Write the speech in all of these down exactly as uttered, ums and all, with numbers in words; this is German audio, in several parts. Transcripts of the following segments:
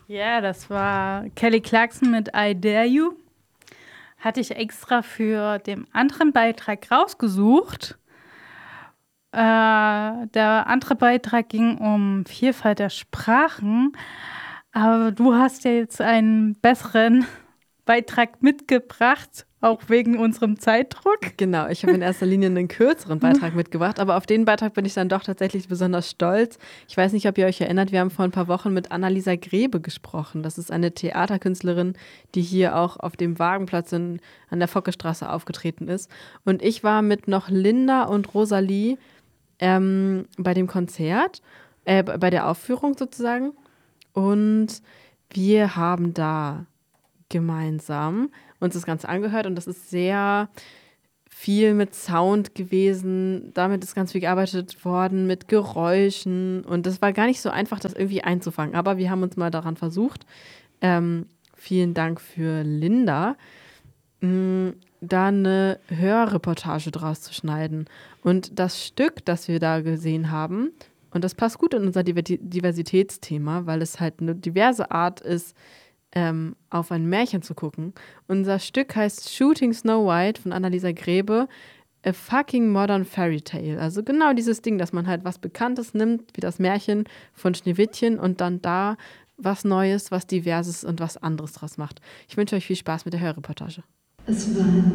Ja, das war Kelly Clarkson mit I Dare You. Hatte ich extra für den anderen Beitrag rausgesucht. Äh, der andere Beitrag ging um Vielfalt der Sprachen. Aber du hast ja jetzt einen besseren Beitrag mitgebracht, auch wegen unserem Zeitdruck. Genau, ich habe in erster Linie einen kürzeren Beitrag mitgebracht, aber auf den Beitrag bin ich dann doch tatsächlich besonders stolz. Ich weiß nicht, ob ihr euch erinnert, wir haben vor ein paar Wochen mit Annalisa Grebe gesprochen. Das ist eine Theaterkünstlerin, die hier auch auf dem Wagenplatz in, an der Fockestraße aufgetreten ist. Und ich war mit noch Linda und Rosalie ähm, bei dem Konzert, äh, bei der Aufführung sozusagen. Und wir haben da gemeinsam uns das Ganze angehört und das ist sehr viel mit Sound gewesen. Damit ist ganz viel gearbeitet worden, mit Geräuschen und das war gar nicht so einfach, das irgendwie einzufangen. Aber wir haben uns mal daran versucht. Ähm, vielen Dank für Linda, mh, da eine Hörreportage draus zu schneiden. Und das Stück, das wir da gesehen haben, und das passt gut in unser Diversitätsthema, weil es halt eine diverse Art ist, Ähm, auf ein Märchen zu gucken. Unser Stück heißt Shooting Snow White von Annalisa Grebe, A Fucking Modern Fairy Tale. Also genau dieses Ding, dass man halt was Bekanntes nimmt, wie das Märchen von Schneewittchen und dann da was Neues, was Diverses und was anderes draus macht. Ich wünsche euch viel Spaß mit der Hörreportage. Es war einmal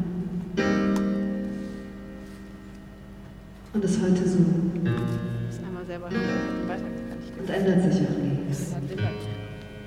und ist heute so. Das ist einmal selber hören. Und ändert sich auch nichts.